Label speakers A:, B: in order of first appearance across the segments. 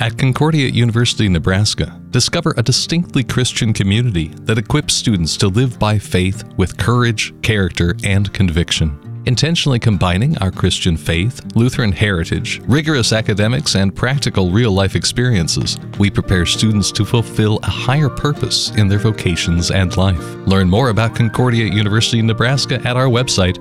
A: At Concordia University, Nebraska, discover a distinctly Christian community that equips students to live by faith with courage, character, and conviction. Intentionally combining our Christian faith, Lutheran heritage, rigorous academics, and practical real-life experiences, we prepare students to fulfill a higher purpose in their vocations and life. Learn more about Concordia University, Nebraska at our website,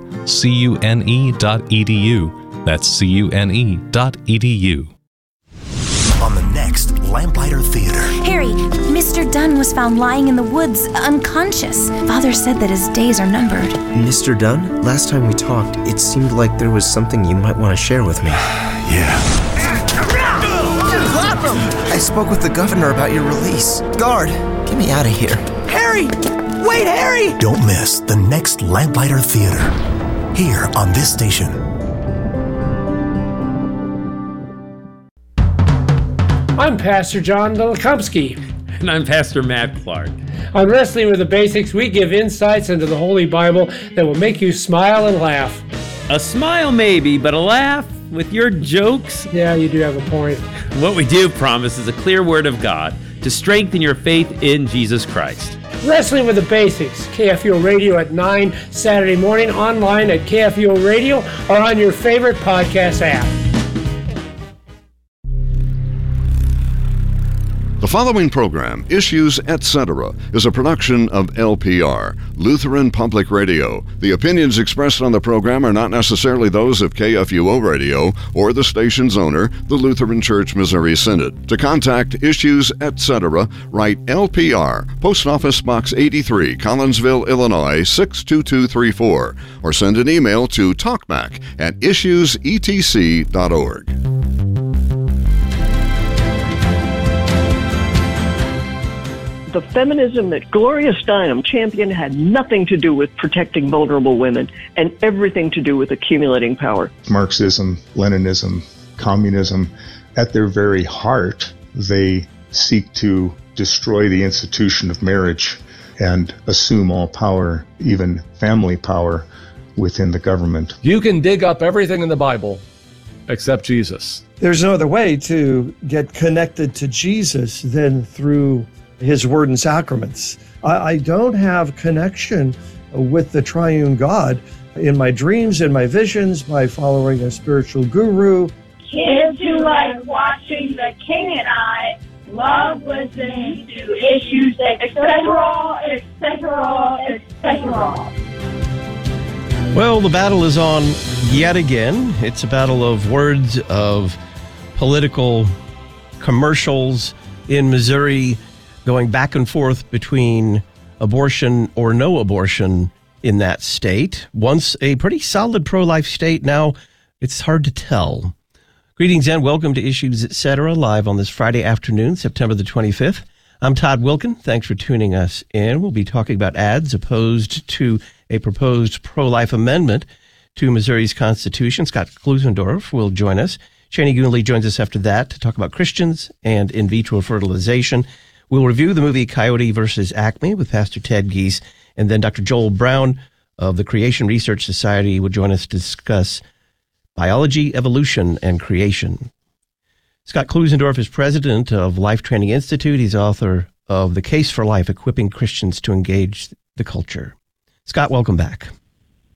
A: cune.edu. That's cune.edu.
B: On the next Lamplighter Theater.
C: Harry, Mr. Dunn was found lying in the woods, unconscious. Father said that his days are numbered.
D: Mr. Dunn? Last time we talked, it seemed like there was something you might want to share with me.
B: Yeah.
D: I spoke with the governor about your release. Guard, get me out of here.
E: Harry! Wait, Harry!
B: Don't miss the next Lamplighter Theater. Here on this station.
F: I'm Pastor John Dolikomsky.
G: And I'm Pastor Matt Clark.
F: On Wrestling with the Basics, we give insights into the Holy Bible that will make you smile and laugh.
G: A smile maybe, but a laugh with your jokes?
F: Yeah, you do have a point.
G: What we do promise is a clear word of God to strengthen your faith in Jesus Christ.
F: Wrestling with the Basics, KFUO Radio at 9 Saturday morning, online at KFUO Radio or on your favorite podcast app.
H: The following program, Issues Etc., is a production of LPR, Lutheran Public Radio. The opinions expressed on the program are not necessarily those of KFUO Radio or the station's owner, the Lutheran Church Missouri Synod. To contact Issues Etc., write LPR, Post Office Box 83, Collinsville, Illinois 62234, or send an email to talkback@issuesetc.org.
I: The feminism that Gloria Steinem championed had nothing to do with protecting vulnerable women and everything to do with accumulating power.
J: Marxism, Leninism, communism, at their very heart, they seek to destroy the institution of marriage and assume all power, even family power, within the government.
K: You can dig up everything in the Bible except Jesus.
L: There's no other way to get connected to Jesus than through His word and sacraments. I don't have connection with the triune God in my dreams, in my visions, by following a spiritual guru.
M: Kids who like watching The King and I love listening to Issues Etc., etc., etc.
N: Well, the battle is on yet again. It's a battle of words, of political commercials in Missouri, going back and forth between abortion or no abortion in that state. Once a pretty solid pro-life state, now it's hard to tell. Greetings and welcome to Issues Etc., live on this Friday afternoon, September the 25th. I'm Todd Wilkin. Thanks for tuning us in. We'll be talking about ads opposed to a proposed pro-life amendment to Missouri's Constitution. Scott Klusendorf will join us. Shani Goonley joins us after that to talk about Christians and in vitro fertilization. We'll review the movie Coyote vs. Acme with Pastor Ted Gies, and then Dr. Joel Brown of the Creation Research Society will join us to discuss biology, evolution, and creation. Scott Klusendorf is president of Life Training Institute. He's author of The Case for Life, Equipping Christians to Engage the Culture. Scott, welcome back.